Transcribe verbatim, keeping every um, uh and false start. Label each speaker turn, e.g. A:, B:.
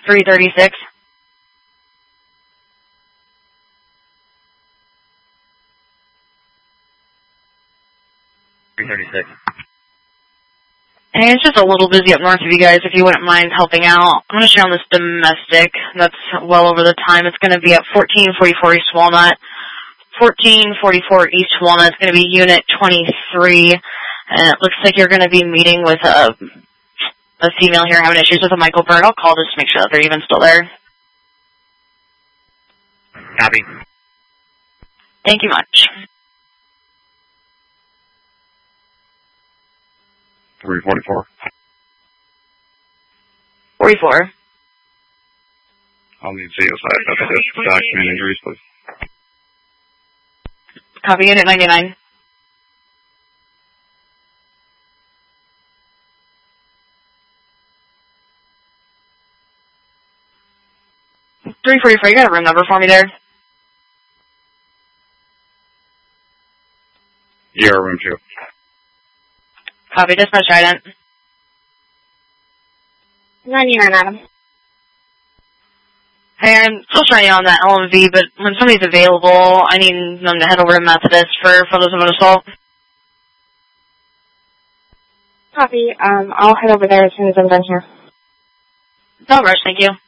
A: three thirty-six.
B: three thirty-six.
A: Hey, it's just a little busy up north of you guys, if you wouldn't mind helping out. I'm going to share on this domestic. That's well over the time. It's going to be at fourteen forty-four East Walnut. fourteen forty-four East Walnut. It's going to be Unit twenty-three. And it looks like you're going to be meeting with a, a female here having issues with a Michael Bird. I'll call just to make sure that they're even still there.
B: Copy.
A: Thank you much.
C: three forty-four.
A: forty-four.
C: I'll need C S I F S for document injuries, please.
A: Copy, Unit ninety-nine. three forty-four, you got a room number for me there?
C: Yeah, room two.
A: Copy, dispatch Trident.
D: ninety-nine, Adam.
A: Hey, I'm still trying you on that L M V, but when somebody's available, I need them to head over to Methodist for photos of an assault.
D: Copy. Um, I'll head over there as soon as I'm done here.
A: No rush, thank you.